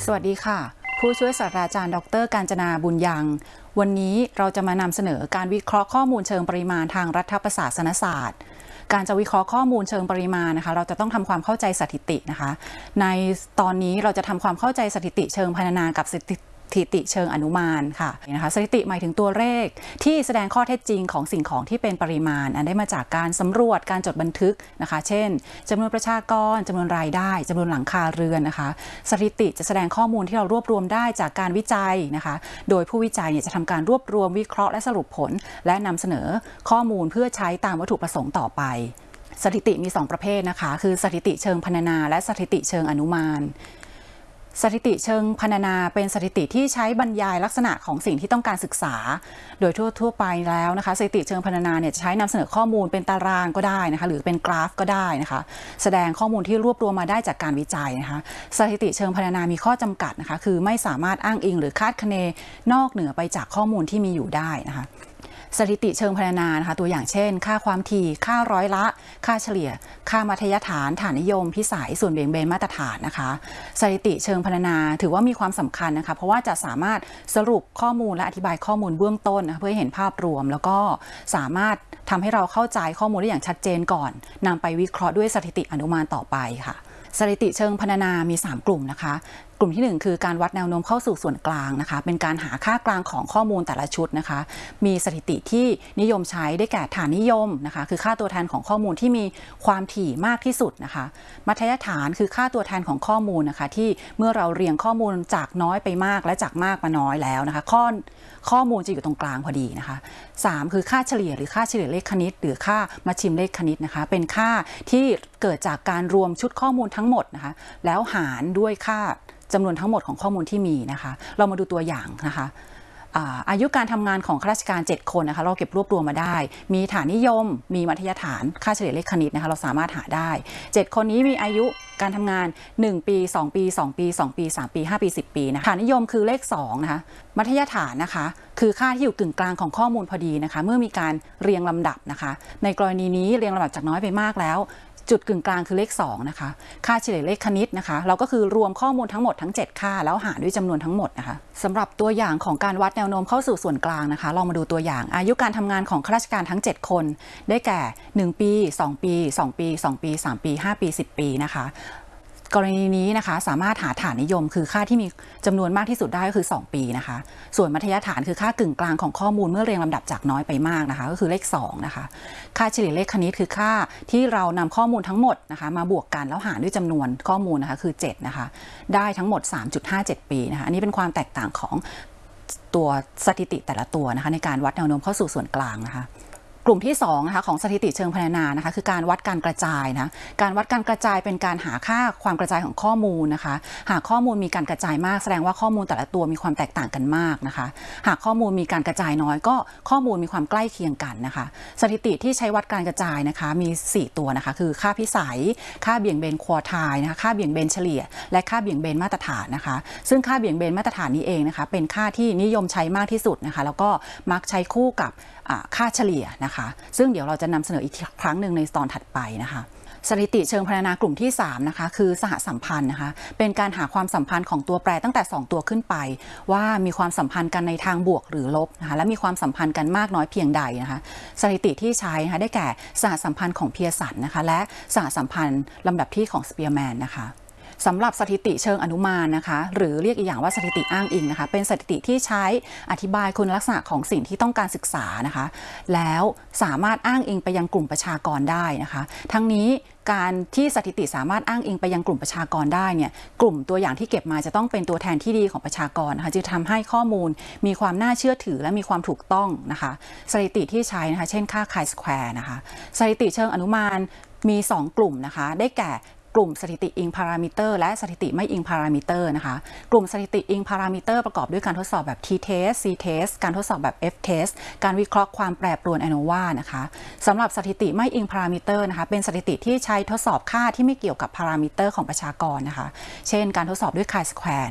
สวัสดีค่ะผู้ช่วยศาสตราจารย์ดร.กาญจนาบุญยังวันนี้เราจะมานำเสนอการวิเคราะห์ข้อมูลเชิงปริมาณทางรัฐประศาสนศาสตร์การจะวิเคราะห์ข้อมูลเชิงปริมาณนะคะเราจะต้องทำความเข้าใจสถิตินะคะในตอนนี้เราจะทำความเข้าใจสถิติเชิงพรรณนากับสถิติเชิงอนุมานค่ะนะคะสถิติหมายถึงตัวเลขที่แสดงข้อเท็จจริงของสิ่งของที่เป็นปริมาณได้มาจากการสำรวจการจดบันทึกนะคะเช่นจำนวนประชากรจำนวนรายได้จำนวนหลังคาเรือนนะคะสถิติจะแสดงข้อมูลที่เรารวบรวมได้จากการวิจัยนะคะโดยผู้วิจัยจะทำการรวบรวมวิเคราะห์และสรุปผลและนำเสนอข้อมูลเพื่อใช้ตามวัตถุประสงค์ต่อไปสถิติมี2ประเภทนะคะคือสถิติเชิงพรรณนาและสถิติเชิงอนุมานสถิติเชิงพรรณนาเป็นสถิติที่ใช้บรรยายลักษณะของสิ่งที่ต้องการศึกษาโดยทั่วไปแล้วนะคะสถิติเชิงพรรณนาเนี่ยจะใช้นำเสนอข้อมูลเป็นตารางก็ได้นะคะหรือเป็นกราฟก็ได้นะคะแสดงข้อมูลที่รวบรวมมาได้จากการวิจัยนะคะสถิติเชิงพรรณนามีข้อจำกัดนะคะคือไม่สามารถอ้างอิงหรือคาดคะเนนอกเหนือไปจากข้อมูลที่มีอยู่ได้นะคะสถิติเชิงพรรณนานะคะตัวอย่างเช่นค่าความถี่ค่าร้อยละค่าเฉลี่ยค่ามัธยฐานฐานนิยมพิสัยส่วนเบี่ยงเบนมาตรฐานนะคะสถิติเชิงพรรณนาถือว่ามีความสำคัญนะคะเพราะว่าจะสามารถสรุปข้อมูลและอธิบายข้อมูลเบื้องต้นนะเพื่อให้เห็นภาพรวมแล้วก็สามารถทำให้เราเข้าใจข้อมูลได้อย่างชัดเจนก่อนนำไปวิเคราะห์ด้วยสถิติอนุมานต่อไปค่ะสถิติเชิงพรรณนามี3กลุ่มนะคะกลุ่มที่1คือการวัดแนวโน้มเข้าสู่ส่วนกลางนะคะเป็นการหาค่ากลางของข้อมูลแต่ละชุดนะคะมีสถิติที่นิยมใช้ได้แก่ฐานนิยมนะคะคือค่าตัวแทนของข้อมูลที่มีความถี่มากที่สุดนะคะมัธยฐานคือค่าตัวแทนของข้อมูลนะคะที่เมื่อเราเรียงข้อมูลจากน้อยไปมากและจากมากมาน้อยแล้วนะคะข้อมูลจะอยู่ตรงกลางพอดีนะคะ3คือค่าเฉลี่ยหรือค่าเฉลี่ยเลขคณิตหรือค่ามัชชิมเลขคณิตนะคะเป็นค่าที่เกิดจากการรวมชุดข้อมูลทั้งหมดนะคะแล้วหารด้วยค่าจำนวนทั้งหมดของข้อมูลที่มีนะคะเรามาดูตัวอย่างนะคะอายุการทำงานของข้าราชการ7คนนะคะเราเก็บรวบรวมมาได้มีฐานนิยมมีมัธยฐานค่าเฉลี่ยเลขคณิตนะคะเราสามารถหาได้7คนนี้มีอายุการทำงาน1ปี2ปี2ปี2ปี3ปี5ปี10ปีนะคะฐานนิยมคือเลข2นะคะมัธยฐานนะคะคือค่าที่อยู่กึ่งกลางของข้อมูลพอดีนะคะเมื่อมีการเรียงลำดับนะคะในกรณีนี้เรียงลำดับจากน้อยไปมากแล้วจุดกึ่งกลางคือเลข2นะคะค่าเฉลี่ยเลขคณิตนะคะเราก็คือรวมข้อมูลทั้งหมดทั้ง7ค่าแล้วหารด้วยจำนวนทั้งหมดนะคะสำหรับตัวอย่างของการวัดแนวโน้มเข้าสู่ส่วนกลางนะคะลองมาดูตัวอย่างอายุการทำงานของข้าราชการทั้ง7คนได้แก่1ปี2ปี2ปี2ปี3ปี5ปี10ปีนะคะกรณีนี้นะคะสามารถหาฐานนิยมคือค่าที่มีจำนวนมากที่สุดได้ก็คือ2ปีนะคะส่วนมัธยฐานคือค่ากึ่งกลางของข้อมูลเมื่อเรียงลำดับจากน้อยไปมากนะคะก็คือเลข2นะคะค่าเฉลี่ยเลขคณิตคือค่าที่เรานำข้อมูลทั้งหมดนะคะมาบวกกันแล้วหารด้วยจำนวนข้อมูลนะคะคือ7นะคะได้ทั้งหมด 3.57 ปีนะคะอันนี้เป็นความแตกต่างของตัวสถิติแต่ละตัวนะคะในการวัดแนวโน้มเข้าสู่ส่วนกลางนะคะกลุ่มที่2นะคะของสถิติเชิงพรรณนานะคะคือการวัดการกระจายนะการวัดการกระจายเป็นการหาค่าความกระจายของข้อมูลนะคะหากข้อมูลมีการกระจายมากแสดงว่าข้อมูลแต่ละตัวมีความแตกต่างกันมากนะคะหากข้อมูลมีการกระจายน้อยก็ข้อมูลมีความใกล้เคียงกันนะคะสถิติที่ใช้วัดการกระจายนะคะมี4ตัวนะคะคือค่าพิสัยค่าเบี่ยงเบนควอไทล์นะคะค่าเบี่ยงเบนเฉลี่ยและค่าเบี่ยงเบนมาตรฐานนะคะซึ่งค่าเบี่ยงเบนมาตรฐานนี้เองนะคะเป็นค่าที่นิยมใช้มากที่สุดนะคะแล้วก็มักใช้คู่กับค่าเฉลี่ยนะคะซึ่งเดี๋ยวเราจะนำเสนออีกครั้งหนึ่งในตอนถัดไปนะคะสถิติเชิงพรรณนากลุ่มที่3นะคะคือสหสัมพันธ์นะคะเป็นการหาความสัมพันธ์ของตัวแปรตั้งแต่2ตัวขึ้นไปว่ามีความสัมพันธ์กันในทางบวกหรือลบนะคะและมีความสัมพันธ์กันมากน้อยเพียงใดนะคะสถิติที่ใช้นะคะได้แก่สหสัมพันธ์ของเพียร์สันนะคะและสหสัมพันธ์ลำดับที่ของสเปียร์แมนนะคะสำหรับสถิติเชิงอนุมานนะคะหรือเรียกอีกอย่างว่าสถิติอ้างอิงนะคะเป็นสถิติที่ใช้อธิบายคุณลักษณะของสิ่งที่ต้องการศึกษานะคะแล้วสามารถอ้างอิงไปยังกลุ่มประชากรได้นะคะทั้งนี้การที่สถิติสามารถอ้างอิงไปยังกลุ่มประชากรได้เนี่ยกลุ่มตัวอย่างที่เก็บมาจะต้องเป็นตัวแทนที่ดีของประชากรนะคะจึงทำให้ข้อมูลมีความน่าเชื่อถือและมีความถูกต้องนะคะสถิติที่ใช้นะคะเช่นค่า chi-square นะคะสถิติเชิงอนุมานมี2กลุ่มนะคะได้แก่กลุ่มสถิติอิงพารามิเตอร์และสถิติไม่อิงพารามิเตอร์นะคะกลุ่มสถิติอิงพารามิเตอร์ประกอบด้วยการทดสอบแบบ t-test c-test การทดสอบแบบ f-test การวิเคราะห์ความแปรปรวน ANOVA นะคะสำหรับสถิติไม่อิงพารามิเตอร์นะคะเป็นสถิติที่ใช้ทดสอบค่าที่ไม่เกี่ยวกับพารามิเตอร์ของประชากรนะคะเช่นการทดสอบด้วย chi-square